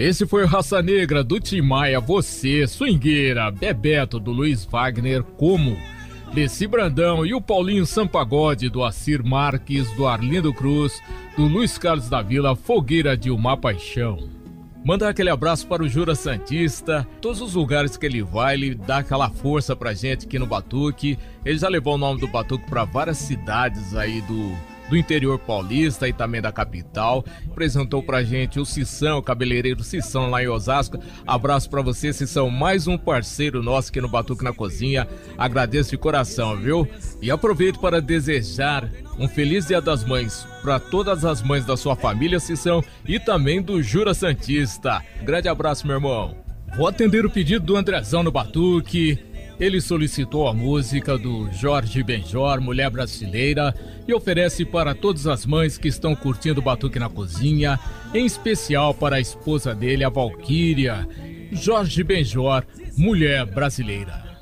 Esse foi o Raça Negra do Tim Maia, Você, Swingueira, Bebeto do Luiz Wagner, Como, Leci Brandão e o Paulinho Sampagode do Acir Marques, do Arlindo Cruz, do Luiz Carlos da Vila, Fogueira de Uma Paixão. Mandar aquele abraço para o Jura Santista, todos os lugares que ele vai, ele dá aquela força pra gente aqui no Batuque. Ele já levou o nome do Batuque para várias cidades aí do interior paulista e também da capital. Apresentou pra gente o Cissão, o cabeleireiro Cissão lá em Osasco. Abraço pra você, Cissão, mais um parceiro nosso aqui no Batuque na Cozinha. Agradeço de coração, viu? E aproveito para desejar um feliz Dia das Mães para todas as mães da sua família, Cissão, e também do Jura Santista. Grande abraço, meu irmão. Vou atender o pedido do Andrezão no Batuque. Ele solicitou a música do Jorge Benjor, Mulher Brasileira, e oferece para todas as mães que estão curtindo o Batuque na Cozinha, em especial para a esposa dele, a Valquíria. Jorge Benjor, Mulher Brasileira.